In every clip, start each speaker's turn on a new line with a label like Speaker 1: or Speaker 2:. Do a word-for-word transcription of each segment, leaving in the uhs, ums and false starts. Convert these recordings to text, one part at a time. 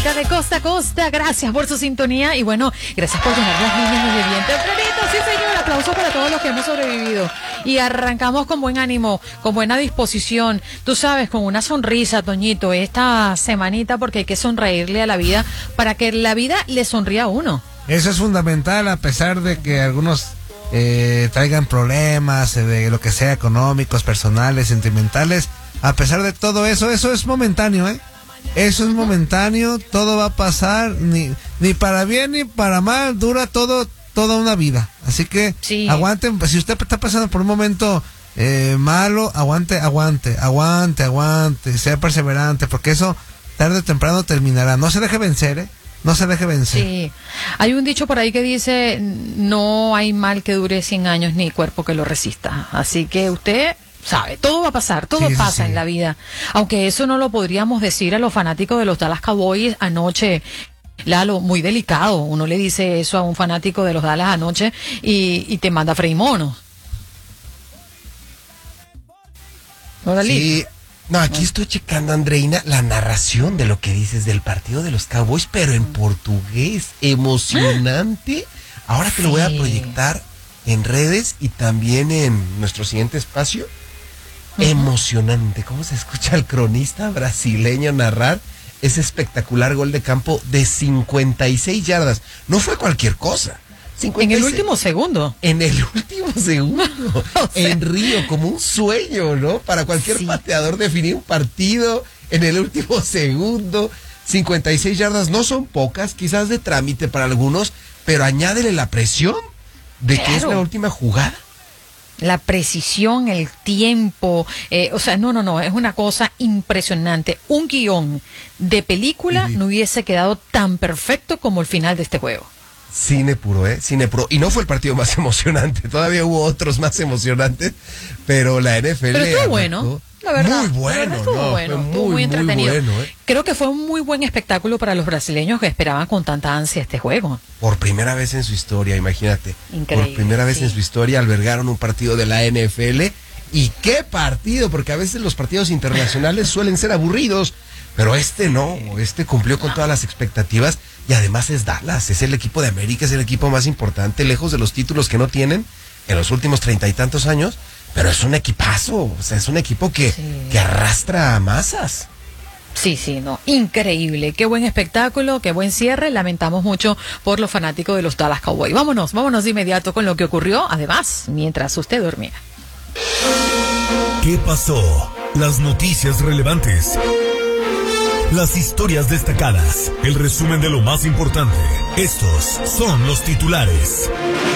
Speaker 1: de costa a costa, gracias por su sintonía y bueno, gracias por llenar las líneas de bien tempranito. Sí, señor, aplauso para todos los que hemos sobrevivido. Y arrancamos con buen ánimo, con buena disposición, tú sabes, con una sonrisa, Toñito, esta semanita, porque hay que sonreírle a la vida para que la vida le sonría a uno.
Speaker 2: Eso es fundamental, a pesar de que algunos eh, traigan problemas, eh, de lo que sea, económicos, personales, sentimentales. A pesar de todo eso, eso es momentáneo, ¿eh? Eso es momentáneo, todo va a pasar, ni ni para bien ni para mal, dura todo toda una vida. Así que sí. Aguanten, si usted está pasando por un momento eh, malo, aguante, aguante, aguante, aguante, sea perseverante, porque eso tarde o temprano terminará. No se deje vencer, ¿eh? No se deje vencer.
Speaker 1: Sí, hay un dicho por ahí que dice, no hay mal que dure cien años ni cuerpo que lo resista. Así que usted sabe, todo va a pasar, todo sí, pasa sí, sí. en la vida. Aunque eso no lo podríamos decir a los fanáticos de los Dallas Cowboys anoche. Lalo, muy delicado. Uno le dice eso a un fanático de los Dallas anoche y, y te manda a freír monos.
Speaker 3: Sí. No, aquí estoy checando, Andreina, la narración de lo que dices del partido de los Cowboys, pero en portugués, emocionante. Ahora te lo voy a proyectar en redes y también en nuestro siguiente espacio. Uh-huh. Emocionante. ¿Cómo se escucha al cronista brasileño narrar ese espectacular gol de campo de cincuenta y seis yardas? No fue cualquier cosa.
Speaker 1: cincuenta y seis, en el último segundo.
Speaker 3: En el último segundo. O sea, en Río, como un sueño, ¿no? Para cualquier sí. pateador definir un partido en el último segundo. cincuenta y seis yardas no son pocas, quizás de trámite para algunos, pero añádele la presión de claro. que es la última jugada.
Speaker 1: La precisión, el tiempo, eh, o sea, no, no, no, es una cosa impresionante. Un guión de película sí. no hubiese quedado tan perfecto como el final de este juego.
Speaker 3: Cine puro, ¿eh? Cine puro. Y no fue el partido más emocionante, todavía hubo otros más emocionantes, pero la N F L...
Speaker 1: Pero estuvo bueno, la verdad.
Speaker 3: Muy bueno,
Speaker 1: la verdad estuvo
Speaker 3: no,
Speaker 1: bueno,
Speaker 3: muy,
Speaker 1: estuvo muy entretenido.
Speaker 3: Muy bueno, ¿eh?
Speaker 1: Creo que fue un muy buen espectáculo para los brasileños que esperaban con tanta ansia este juego.
Speaker 3: Por primera vez en su historia, imagínate.
Speaker 1: Increíble.
Speaker 3: Por primera vez
Speaker 1: sí.
Speaker 3: en su historia albergaron un partido de la N F L. ¿Y qué partido? Porque a veces los partidos internacionales suelen ser aburridos, pero este no, este cumplió con todas las expectativas y además es Dallas, es el equipo de América, es el equipo más importante, lejos de los títulos que no tienen en los últimos treinta y tantos años, pero es un equipazo, o sea, es un equipo que, sí. que arrastra masas.
Speaker 1: Sí, sí, no, increíble, qué buen espectáculo, qué buen cierre, lamentamos mucho por los fanáticos de los Dallas Cowboys. Vámonos, vámonos de inmediato con lo que ocurrió, además, mientras usted dormía.
Speaker 4: ¿Qué pasó? Las noticias relevantes. Las historias destacadas, el resumen de lo más importante. Estos son los titulares.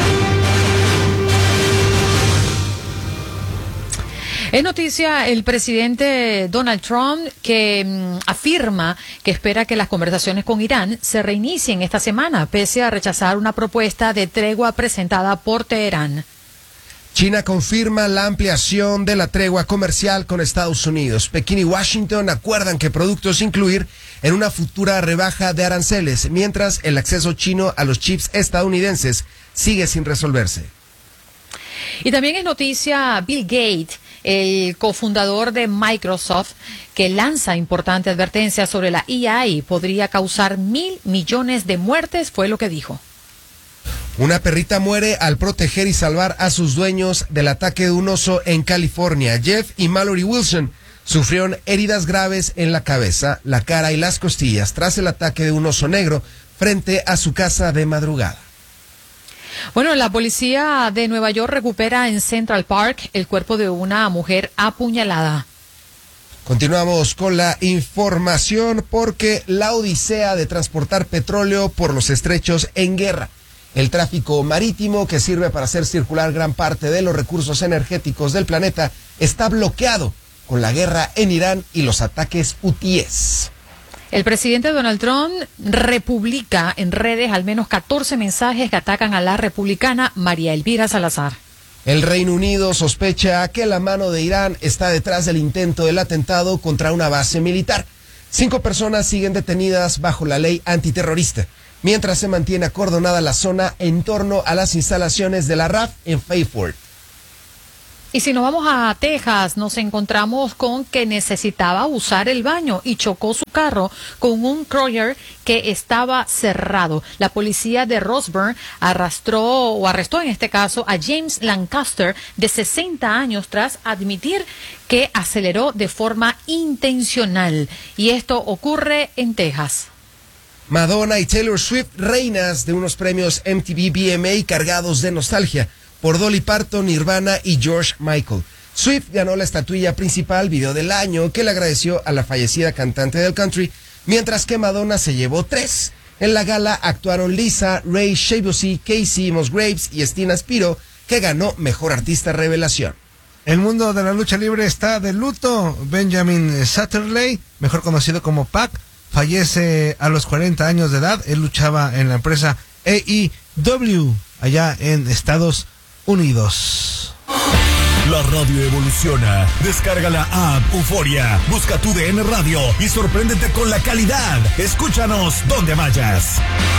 Speaker 1: Es noticia el presidente Donald Trump que mmm, afirma que espera que las conversaciones con Irán se reinicien esta semana, pese a rechazar una propuesta de tregua presentada por Teherán.
Speaker 3: China confirma la ampliación de la tregua comercial con Estados Unidos. Pekín y Washington acuerdan qué productos incluir en una futura rebaja de aranceles, mientras el acceso chino a los chips estadounidenses sigue sin resolverse.
Speaker 1: Y también es noticia Bill Gates, el cofundador de Microsoft, que lanza importante advertencia sobre la I A y podría causar mil millones de muertes, fue lo que dijo.
Speaker 3: Una perrita muere al proteger y salvar a sus dueños del ataque de un oso en California. Jeff y Mallory Wilson sufrieron heridas graves en la cabeza, la cara y las costillas tras el ataque de un oso negro frente a su casa de madrugada.
Speaker 1: Bueno, la policía de Nueva York recupera en Central Park el cuerpo de una mujer apuñalada.
Speaker 3: Continuamos con la información porque la odisea de transportar petróleo por los estrechos en guerra. El tráfico marítimo, que sirve para hacer circular gran parte de los recursos energéticos del planeta, está bloqueado con la guerra en Irán y los ataques hutíes.
Speaker 1: El presidente Donald Trump republica en redes al menos catorce mensajes que atacan a la republicana María Elvira Salazar.
Speaker 3: El Reino Unido sospecha que la mano de Irán está detrás del intento del atentado contra una base militar. Cinco personas siguen detenidas bajo la ley antiterrorista, mientras se mantiene acordonada la zona en torno a las instalaciones de la R A F en Fairford.
Speaker 1: Y si nos vamos a Texas, nos encontramos con que necesitaba usar el baño y chocó su carro con un Kroger que estaba cerrado. La policía de Rosburn arrastró o arrestó en este caso a James Lancaster, de sesenta años, tras admitir que aceleró de forma intencional. Y esto ocurre en Texas.
Speaker 3: Madonna y Taylor Swift, reinas de unos premios M T V V M A cargados de nostalgia, por Dolly Parton, Nirvana y George Michael. Swift ganó la estatuilla principal Video del Año, que le agradeció a la fallecida cantante del country, mientras que Madonna se llevó tres. En la gala actuaron Lisa, Ray Shabuzi, Casey Musgraves y Stina Spiro, que ganó Mejor Artista Revelación.
Speaker 2: El mundo de la lucha libre está de luto. Benjamin Satterley, mejor conocido como Pac, fallece a los cuarenta años de edad. Él luchaba en la empresa A E W allá en Estados Unidos.
Speaker 4: La radio evoluciona. Descarga la app Euforia, busca tu D N Radio y sorpréndete con la calidad. Escúchanos donde vayas.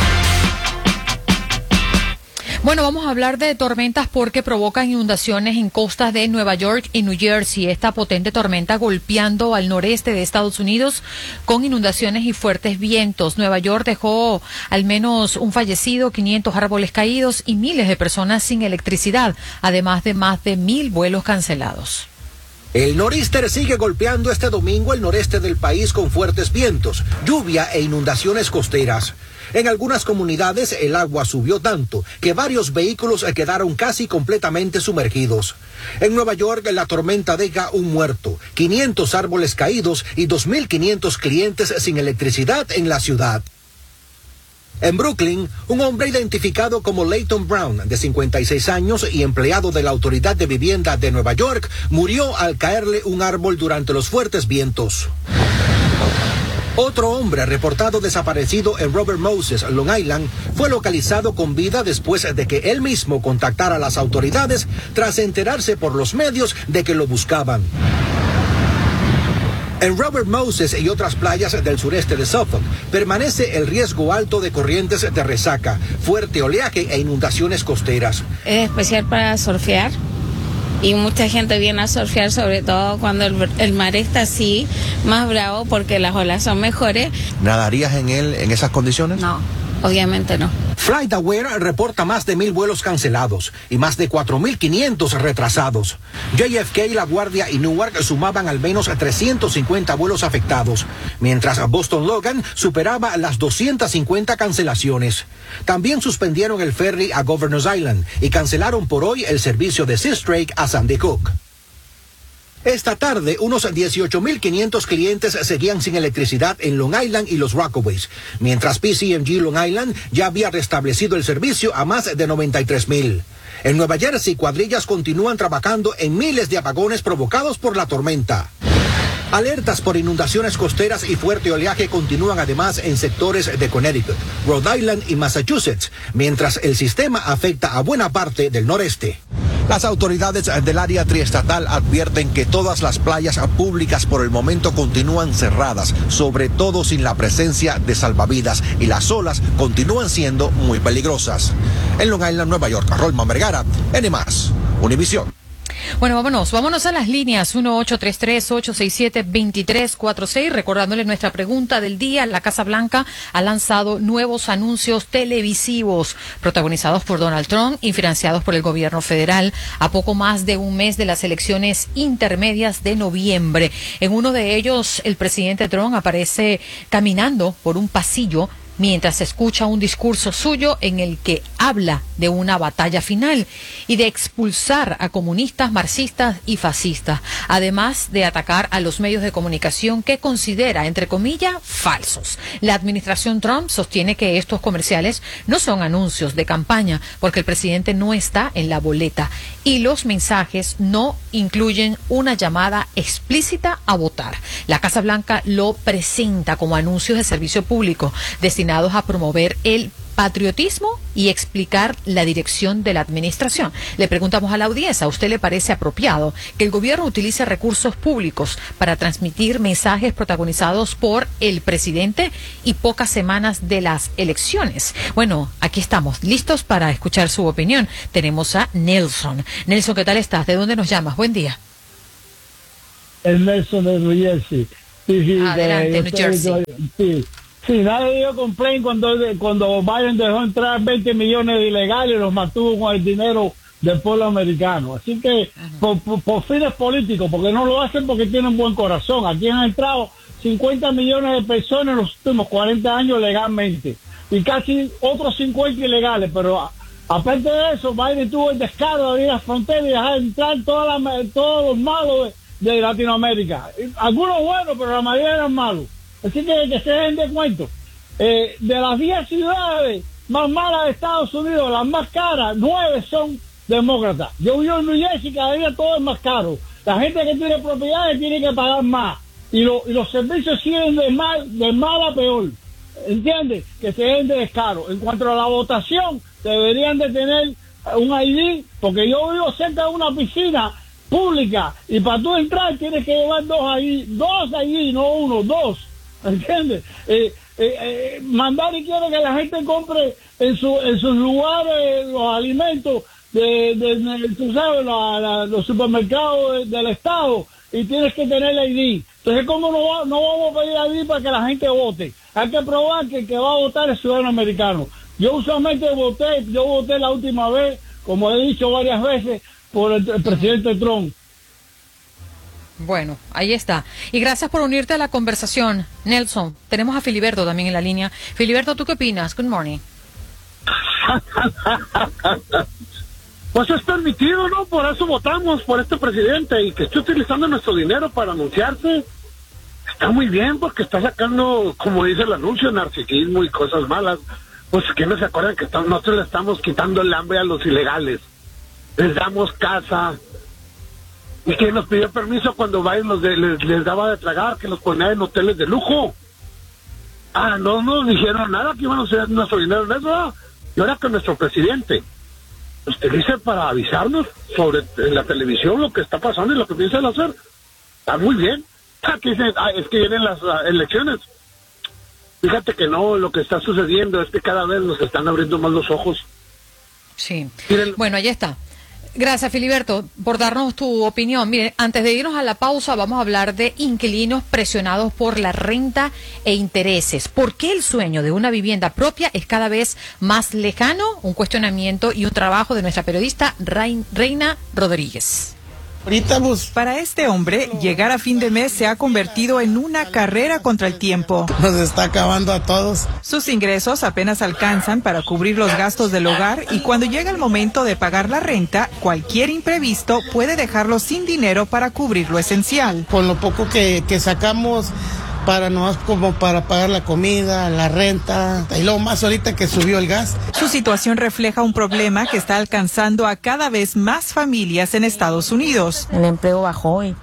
Speaker 1: Bueno, vamos a hablar de tormentas porque provocan inundaciones en costas de Nueva York y New Jersey. Esta potente tormenta golpeando al noreste de Estados Unidos con inundaciones y fuertes vientos. Nueva York dejó al menos un fallecido, quinientos árboles caídos y miles de personas sin electricidad, además de más de mil vuelos cancelados.
Speaker 5: El nor'easter sigue golpeando este domingo el noreste del país con fuertes vientos, lluvia e inundaciones costeras. En algunas comunidades el agua subió tanto que varios vehículos quedaron casi completamente sumergidos. En Nueva York la tormenta deja un muerto, quinientos árboles caídos y dos mil quinientos clientes sin electricidad en la ciudad. En Brooklyn, un hombre identificado como Layton Brown, de cincuenta y seis años y empleado de la Autoridad de Vivienda de Nueva York, murió al caerle un árbol durante los fuertes vientos. Otro hombre reportado desaparecido en Robert Moses, Long Island, fue localizado con vida después de que él mismo contactara a las autoridades tras enterarse por los medios de que lo buscaban. En Robert Moses y otras playas del sureste de Suffolk permanece el riesgo alto de corrientes de resaca, fuerte oleaje e inundaciones costeras.
Speaker 6: Es especial para surfear y mucha gente viene a surfear, sobre todo cuando el, el mar está así, más bravo, porque las olas son mejores.
Speaker 5: ¿Nadarías en él en esas condiciones?
Speaker 6: No, obviamente no.
Speaker 5: FlightAware reporta más de mil vuelos cancelados y más de cuatro mil quinientos retrasados. J F K, La Guardia y Newark sumaban al menos trescientos cincuenta vuelos afectados, mientras Boston Logan superaba las doscientas cincuenta cancelaciones. También suspendieron el ferry a Governor's Island y cancelaron por hoy el servicio de Seastraight a Sandy Hook. Esta tarde, unos dieciocho mil quinientos clientes seguían sin electricidad en Long Island y los Rockaways, mientras P C M G Long Island ya había restablecido el servicio a más de noventa y tres mil. En Nueva Jersey, cuadrillas continúan trabajando en miles de apagones provocados por la tormenta. Alertas por inundaciones costeras y fuerte oleaje continúan además en sectores de Connecticut, Rhode Island y Massachusetts, mientras el sistema afecta a buena parte del noreste. Las autoridades del área triestatal advierten que todas las playas públicas por el momento continúan cerradas, sobre todo sin la presencia de salvavidas, y las olas continúan siendo muy peligrosas. En Long Island, Nueva York, Rolman Vergara, N más, Univisión.
Speaker 1: Bueno, vámonos, vámonos a las líneas uno ocho tres tres, ocho seis siete, dos tres cuatro seis, recordándole nuestra pregunta del día. La Casa Blanca ha lanzado nuevos anuncios televisivos protagonizados por Donald Trump y financiados por el gobierno federal a poco más de un mes de las elecciones intermedias de noviembre. En uno de ellos, el presidente Trump aparece caminando por un pasillo mientras se escucha un discurso suyo en el que habla de una batalla final y de expulsar a comunistas, marxistas y fascistas, además de atacar a los medios de comunicación que considera, entre comillas, falsos. La administración Trump sostiene que estos comerciales no son anuncios de campaña porque el presidente no está en la boleta y los mensajes no incluyen una llamada explícita a votar. La Casa Blanca lo presenta como anuncios de servicio público destinados a promover el patriotismo y explicar la dirección de la administración. Le preguntamos a la audiencia, ¿a usted le parece apropiado que el gobierno utilice recursos públicos para transmitir mensajes protagonizados por el presidente y pocas semanas de las elecciones? Bueno, aquí estamos, listos para escuchar su opinión. Tenemos a Nelson. Nelson, ¿qué tal estás? ¿De dónde nos llamas? Buen día.
Speaker 7: El Nelson de New Jersey. Sí, sí,
Speaker 1: Adelante,
Speaker 7: de,
Speaker 1: New Jersey.
Speaker 7: Sí, sí, nadie dio complaint cuando, cuando Biden dejó entrar veinte millones de ilegales y los mantuvo con el dinero del pueblo americano. Así que, por, por, por fines políticos, porque no lo hacen porque tienen buen corazón. Aquí han entrado cincuenta millones de personas en los últimos cuarenta años legalmente y casi otros cincuenta ilegales, pero a, aparte de eso, Biden tuvo el descaro de abrir las fronteras y dejar entrar toda la, todos los malos de, de Latinoamérica. Algunos buenos, pero la mayoría eran malos. Así que que se den de cuento. Eh, de las diez ciudades más malas de Estados Unidos, las más caras, nueve son demócratas. Yo vivo en New Jersey, cada día todo es más caro. La gente que tiene propiedades tiene que pagar más. Y, lo, y los servicios siguen de mal, de mal a peor. ¿Entiendes? Que se den de descaro. En cuanto a la votación, deberían de tener un I D, porque yo vivo cerca de una piscina pública y para tú entrar tienes que llevar dos I D, dos I D, no uno, dos. ¿Entiendes? Eh, eh, eh, mandar y quiere que la gente compre en, su, en sus lugares los alimentos de, de, de tú sabes, la, la, los supermercados de, del Estado, y tienes que tener el I D. Entonces, ¿cómo no, va, no vamos a pedir I D para que la gente vote? Hay que probar que el que va a votar es ciudadano americano. Yo usualmente voté, yo voté la última vez, como he dicho varias veces, por el, el presidente Trump.
Speaker 1: Bueno, ahí está. Y gracias por unirte a la conversación, Nelson. Tenemos a Filiberto también en la línea. Filiberto, ¿tú qué opinas? Good morning.
Speaker 8: Pues es permitido, ¿no? Por eso votamos por este presidente, y que esté utilizando nuestro dinero para anunciarse. Está muy bien, porque está sacando, como dice el anuncio, narcisismo y cosas malas. Pues que no se acuerdan que estamos, nosotros le estamos quitando el hambre a los ilegales. Les damos casa. Y que nos pidió permiso cuando Biden los de, les, les daba de tragar, que los ponía en hoteles de lujo. Ah, no nos dijeron nada que iban a usar nuestro dinero en eso, ¿verdad? Y ahora que nuestro presidente utilice para avisarnos sobre en la televisión lo que está pasando y lo que piensan hacer, está muy bien. Aquí dicen, ah, es que vienen las uh, elecciones. Fíjate que no, lo que está sucediendo es que cada vez nos están abriendo más los ojos.
Speaker 1: Sí.
Speaker 8: Miren,
Speaker 1: bueno, ahí está. Gracias, Filiberto, por darnos tu opinión. Miren, antes de irnos a la pausa, vamos a hablar de inquilinos presionados por la renta e intereses. ¿Por qué el sueño de una vivienda propia es cada vez más lejano? Un cuestionamiento y un trabajo de nuestra periodista Reina Rodríguez.
Speaker 9: Para este hombre, llegar a fin de mes se ha convertido en una carrera contra el tiempo.
Speaker 10: Nos está acabando a todos.
Speaker 9: Sus ingresos apenas alcanzan para cubrir los gastos del hogar, y cuando llega el momento de pagar la renta, cualquier imprevisto puede dejarlo sin dinero para cubrir lo esencial.
Speaker 10: Con lo poco que, que sacamos, para no como para pagar la comida, la renta, y luego más ahorita que subió el gas.
Speaker 9: Su situación refleja un problema que está alcanzando a cada vez más familias en Estados Unidos.
Speaker 11: El empleo bajó y,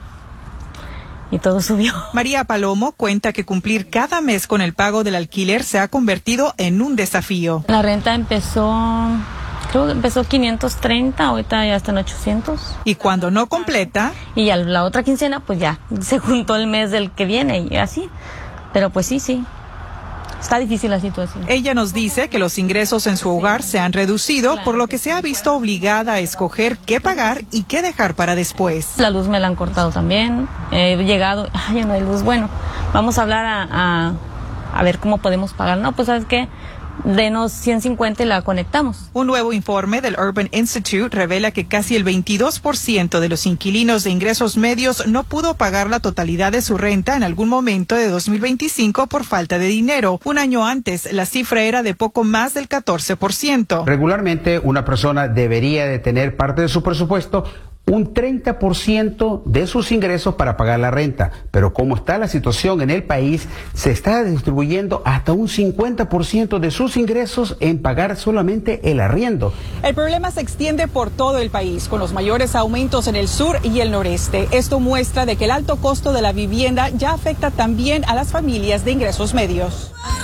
Speaker 11: y todo subió.
Speaker 9: María Palomo cuenta que cumplir cada mes con el pago del alquiler se ha convertido en un desafío.
Speaker 11: La renta empezó... Creo que empezó quinientos treinta, ahorita ya están ochocientos.
Speaker 9: Y cuando no completa...
Speaker 11: Y ya la otra quincena, pues ya, se juntó el mes del que viene y así. Pero pues sí, sí, está difícil la situación.
Speaker 9: Ella nos dice que los ingresos en su hogar se han reducido, claro, por lo que se ha visto obligada a escoger qué pagar y qué dejar para después.
Speaker 11: La luz me la han cortado también, he llegado, ay, ya no hay luz, bueno, vamos a hablar a, a, a ver cómo podemos pagar. No, pues ¿sabes qué? Denos ciento cincuenta y la conectamos.
Speaker 9: Un nuevo informe del Urban Institute revela que casi el veintidós por ciento de los inquilinos de ingresos medios no pudo pagar la totalidad de su renta en algún momento de dos mil veinticinco por falta de dinero. Un año antes, la cifra era de poco más del catorce por ciento.
Speaker 12: Regularmente, una persona debería de tener parte de su presupuesto, un treinta por ciento de sus ingresos para pagar la renta, pero como está la situación en el país, se está distribuyendo hasta un cincuenta por ciento de sus ingresos en pagar solamente el arriendo.
Speaker 9: El problema se extiende por todo el país, con los mayores aumentos en el sur y el noreste. Esto muestra de que el alto costo de la vivienda ya afecta también a las familias de ingresos medios.